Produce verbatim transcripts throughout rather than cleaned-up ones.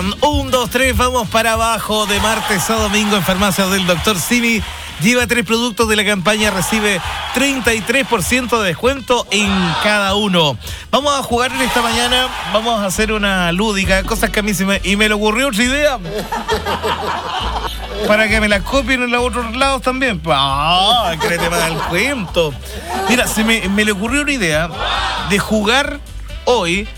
Un, dos, tres, vamos para abajo. De martes a domingo en Farmacias del Doctor Simi. Lleva tres productos de la campaña, recibe treinta y tres por ciento de descuento en cada uno. Vamos a jugar en esta mañana, vamos a hacer una lúdica, cosas que a mí se me... Y me le ocurrió otra idea. Para que me las copien en los otros lados también. ¡Ah! Créete más el cuento. Mira, se me, me le ocurrió una idea de jugar hoy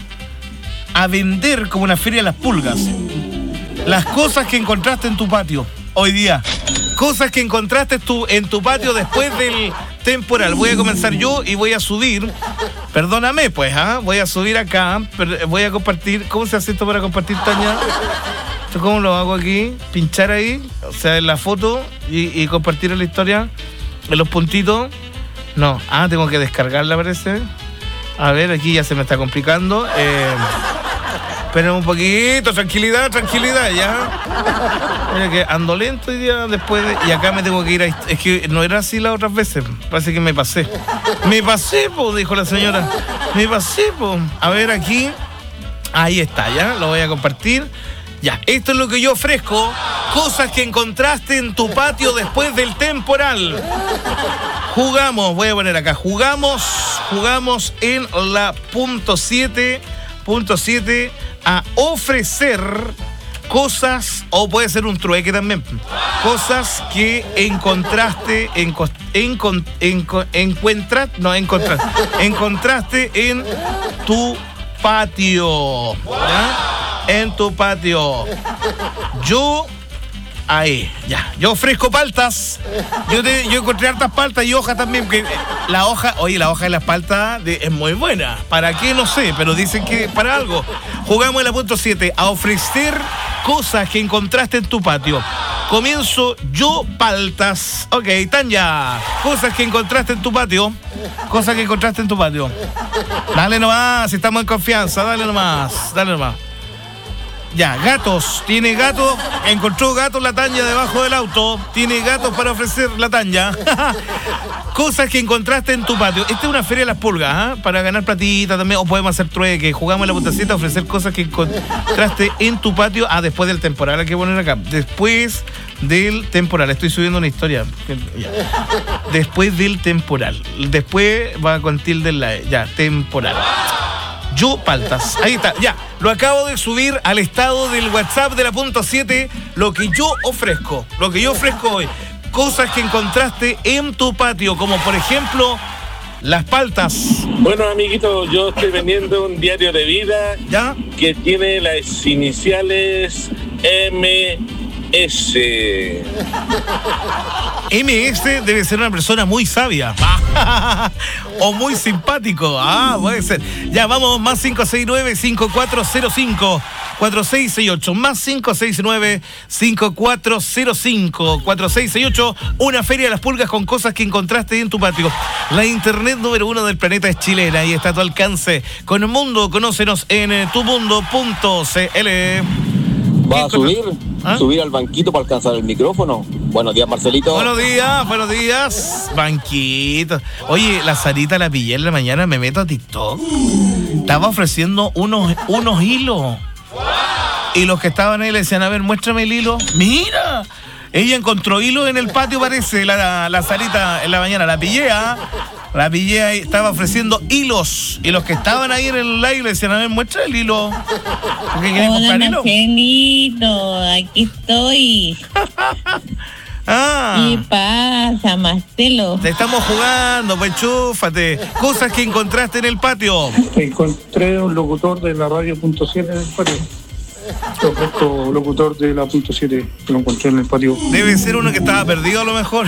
a vender como una feria de las pulgas. Las cosas que encontraste en tu patio hoy día. Cosas que encontraste tu, en tu patio después del temporal. Voy a comenzar yo y voy a subir. Perdóname, pues, ¿ah? ¿eh? Voy a subir acá. Voy a compartir. ¿Cómo se hace esto para compartir, Tania? ¿Cómo lo hago aquí? Pinchar ahí, o sea, en la foto y, y compartir en la historia. En los puntitos. No. Ah, tengo que descargarla, parece. A ver, aquí ya se me está complicando. Eh, esperen un poquito. Tranquilidad, tranquilidad, ya. Mira que ando lento hoy día después de... Y acá me tengo que ir a... Es que no era así las otras veces. Parece que me pasé. Me pasé, po, dijo la señora. Me pasé, po. A ver, aquí. Ahí está, ya. Lo voy a compartir. Ya, esto es lo que yo ofrezco. Cosas que encontraste en tu patio después del temporal. Jugamos, voy a poner acá. Jugamos, jugamos en la punto siete, punto siete a ofrecer cosas, o puede ser un trueque también. Cosas que encontraste, en, en, en, encuentras, no, encontraste, encontraste en tu patio. ¿Ya? En tu patio. Yo, ahí, ya. Yo ofrezco paltas. Yo, te, yo encontré hartas paltas y hojas también. Porque la hoja, oye, la hoja de las paltas de, es muy buena. ¿Para qué? No sé, pero dicen que para algo. Jugamos en la punto siete a ofrecer cosas que encontraste en tu patio. Comienzo yo, paltas. Ok, Tanya. Cosas que encontraste en tu patio. Cosas que encontraste en tu patio. Dale nomás, estamos en confianza. Dale nomás, dale nomás. Ya, gatos. Tiene gatos. Encontró gatos la Tanya debajo del auto. Tiene gatos para ofrecer la Tanya. Cosas que encontraste en tu patio. Esta es una feria de las pulgas, ¿eh? Para ganar platita también. O podemos hacer trueque. Jugamos en la puntacita a ofrecer cosas que encontraste en tu patio. Ah, después del temporal. Hay que poner acá. Después del temporal. Estoy subiendo una historia. Ya. Después del temporal. Después va con tilde en la E. Ya, temporal. Yo, paltas. Ahí está, ya. Lo acabo de subir al estado del WhatsApp de la punto siete. Lo que yo ofrezco. Lo que yo ofrezco hoy. Cosas que encontraste en tu patio. Como por ejemplo, las paltas. Bueno, amiguito, yo estoy vendiendo un diario de vida. ¿Ya? Que tiene las iniciales M S. M S debe ser una persona muy sabia. O muy simpático. Ah, puede ser. Ya, vamos, más cinco seis nueve, cinco cuatro cero cinco, cuatro seis seis ocho. Más cinco seis nueve, cinco cuatro cero cinco, cuatro seis seis ocho. Una feria de las pulgas con cosas que encontraste en tu patio. La internet número uno del planeta es chilena y está a tu alcance. Con el mundo, conócenos en tumundo punto c l. ¿Va a subir? ¿Ah? ¿Subir al banquito para alcanzar el micrófono? Buenos días, Marcelito. Buenos días, buenos días. Banquito. Oye, la Sarita la pillé en la mañana, me meto a TikTok. Estaba ofreciendo unos, unos hilos. Y los que estaban ahí le decían, a ver, muéstrame el hilo. ¡Mira! Ella encontró hilos en el patio, parece, la, la Sarita en la mañana. La pillé, ¿ah? La pillé ahí, estaba ofreciendo hilos. Y los que estaban ahí en el live le decían, a ver, muestra el hilo. ¿Por qué querés comprar hilo? Marcelito, aquí estoy. Ah. ¿Qué pasa, Marcelo? Te estamos jugando, pues chúfate. Cosas que encontraste en el patio. Encontré un locutor de la radio punto siete en el patio. Otro locutor de la punto siete que lo encontré en el patio. Debe ser uno que estaba perdido a lo mejor.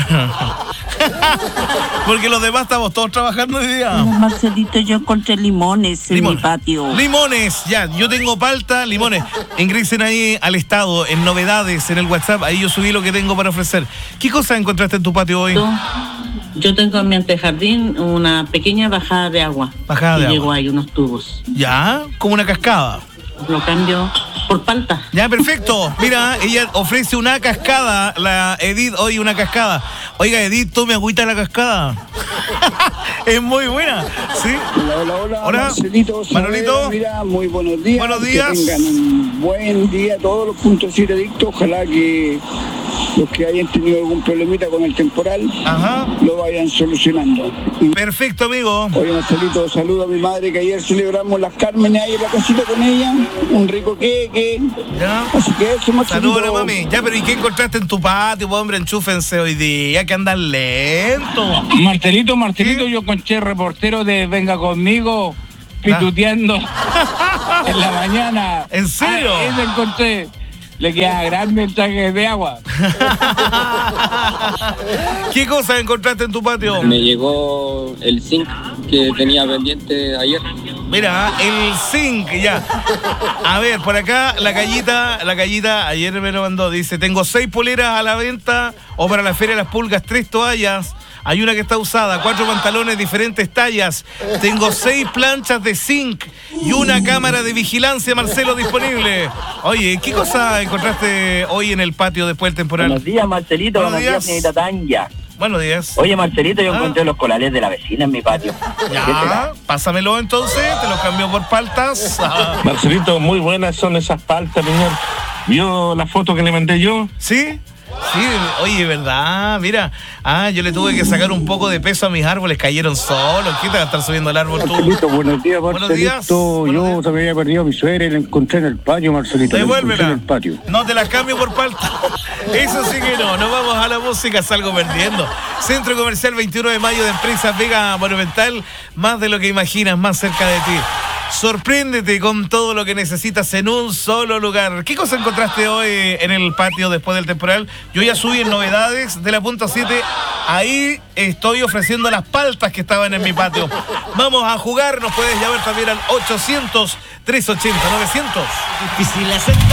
Porque los demás estamos todos trabajando hoy día. No, Marcelito, yo encontré limones en Limón. mi patio. Limones, ya, yo tengo palta, limones. Ingresen ahí al estado, en novedades, en el WhatsApp. Ahí yo subí lo que tengo para ofrecer. ¿Qué cosas encontraste en tu patio hoy? Yo tengo en mi antejardín una pequeña bajada de agua. Bajada de agua. Llegó ahí unos tubos. Ya, como una cascada. Lo cambio por palta. Ya, perfecto. Mira, ella ofrece una cascada, la Edith, hoy una cascada. Oiga, Edith, tome agüita de la cascada. Es muy buena, ¿sí? Hola, hola, hola. Hola. Marcelito, Manolito. Saavedra, mira, muy buenos días. Buenos días. Que tengan un buen día todos los puntos siete adictos. Ojalá que los que hayan tenido algún problemita con el temporal Ajá. lo vayan solucionando. Perfecto, amigo. Oye, Marcelito, saludo a mi madre, que ayer celebramos las Cármenes ahí en la casita con ella. Un rico queque. ¿Ya? Así que eso, Marcelito. Saludos a la mami. Ya, pero ¿y qué encontraste en tu patio, pues, hombre? Enchúfense hoy día, que andan lento. Marcelito, Marcelito, ¿Qué? yo encontré reportero de Venga Conmigo pituteando en la mañana. ¿En serio? Ah, ese encontré. Le queda grande el traje de agua. ¿Qué cosas encontraste en tu patio? Me llegó el zinc que tenía pendiente ayer. Mira, el zinc, ya. A ver, por acá la callita, la callita ayer me lo mandó, dice, tengo seis poleras a la venta o para la Feria de las Pulgas, tres toallas. Hay una que está usada, cuatro pantalones, diferentes tallas. Tengo seis planchas de zinc y una cámara de vigilancia, Marcelo, disponible. Oye, ¿qué cosa encontraste hoy en el patio después del temporal? Buenos días, Marcelito. Buenos Buenos días, días. señorita Tanya. Buenos días. Oye, Marcelito, yo Ah. encontré los colales de la vecina en mi patio. ¿Qué Ya, será? pásamelo entonces, te los cambio por paltas. Ah, Marcelito, muy buenas son esas paltas, señor. ¿Vio la foto que le mandé yo? ¿Sí? Sí, oye, ¿verdad? Mira, ah, yo le tuve que sacar un poco de peso a mis árboles, cayeron solos. ¿Qué te va a estar subiendo el árbol tú? Marcelito, buenos días, Buenos Marcelito. días. Buenos Yo días. se me había perdido a mi suegra y la encontré en el patio, Marcelito. La encontré Devuélvela. en el patio. No te las cambio por palta. Eso sí que no. Nos vamos a la música, salgo perdiendo. Centro Comercial veintiuno de mayo de Empresas Vega Monumental. Más de lo que imaginas, más cerca de ti. Sorpréndete con todo lo que necesitas en un solo lugar. ¿Qué cosa encontraste hoy en el patio después del temporal? Yo ya subí en novedades de la punto siete. Ahí estoy ofreciendo las paltas que estaban en mi patio. Vamos a jugar. Nos puedes llamar también al ochocientos, trescientos ochenta, novecientos. Difícil hacer